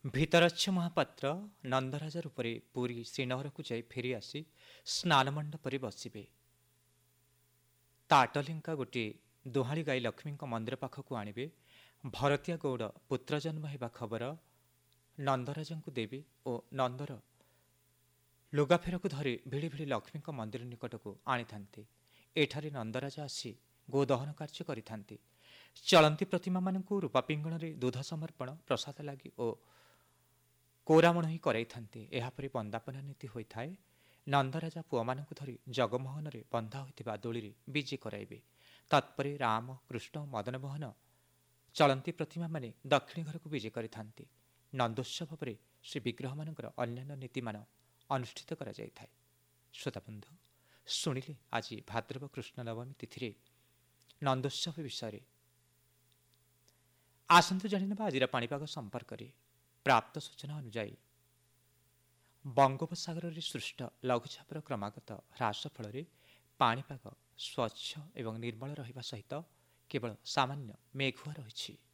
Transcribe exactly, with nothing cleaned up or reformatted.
ଭିତରଚ୍ଛ ମହାପାତ୍ର ନନ୍ଦରାଜ ରୂପରେ ପୁରୀ ଶ୍ରୀନଗରକୁ ଯାଇ ଫେରି ଆସି ସ୍ନାନ ମଣ୍ଡପରେ ବସିବେ। ତାଟଲିଙ୍କା ଗୋଟିଏ ଦୁହାଳି ଗାଈ ଲକ୍ଷ୍ମୀଙ୍କ ମନ୍ଦିର ପାଖକୁ ଆଣିବେ। ଭରତିଆ ଗୌଡ଼ ପୁତ୍ର ଜନ୍ମ ହେବା ଖବର ନନ୍ଦରାଜଙ୍କୁ ଦେବେ ଓ ନନ୍ଦର ଲୁଗାଫେରକୁ ଧରି ଭିଡ଼ି ଭିଡ଼ି ଲକ୍ଷ୍ମୀଙ୍କ ମନ୍ଦିର ନିକଟକୁ ଆଣିଥାନ୍ତି। ଏଠାରେ ନନ୍ଦରାଜ ଆସି ଗୋଦହନ କାର୍ଯ୍ୟ କରିଥାନ୍ତି। ଚଳନ୍ତି ପ୍ରତିମାମାନଙ୍କୁ ରୂପା ପିଙ୍ଗଣରେ ଦୁଧ ସମର୍ପଣ, ପ୍ରସାଦ ଲାଗି ଓ କୋରାମଣହି କରାଇଥାନ୍ତି। ଏହାପରେ ବନ୍ଦାପନା ନୀତି ହୋଇଥାଏ। ନନ୍ଦରାଜା ପୁଅମାନଙ୍କୁ ଧରି ଜଗମୋହନରେ ବନ୍ଧା ହୋଇଥିବା ଦୋଳିରେ ବିଜେ କରାଇବେ। ତତ୍ପରେ ରାମ, କୃଷ୍ଣ, ମଦନମୋହନ ଚଳନ୍ତି ପ୍ରତିମାମାନେ ଦକ୍ଷିଣୀ ଘରକୁ ବିଜେ କରିଥାନ୍ତି। ନନ୍ଦୋତ୍ସବରେ ଶ୍ରୀ ବିଗ୍ରହମାନଙ୍କର ଅନ୍ୟାନ୍ୟ ନୀତିମାନ ଅନୁଷ୍ଠିତ କରାଯାଇଥାଏ। ଶ୍ରୋତାବନ୍ଧୁ, ଶୁଣିଲେ ଆଜି ଭାଦ୍ରବ କୃଷ୍ଣ ନବମୀ ତିଥିରେ ନନ୍ଦୋତ୍ସବ ବିଷୟରେ। ଆସନ୍ତୁ ଜାଣିନେବା ଆଜିର ପାଣିପାଗ ସମ୍ପର୍କରେ। ପ୍ରାପ୍ତ ସୂଚନା ଅନୁଯାୟୀ ବଙ୍ଗୋପସାଗରରେ ସୃଷ୍ଟ ଲଘୁଚାପର କ୍ରମାଗତ ହ୍ରାସ ଫଳରେ ପାଣିପାଗ ସ୍ୱଚ୍ଛ ଏବଂ ନିର୍ମଳ ରହିବା ସହିତ କେବଳ ସାମାନ୍ୟ ମେଘୁଆ ରହିଛି।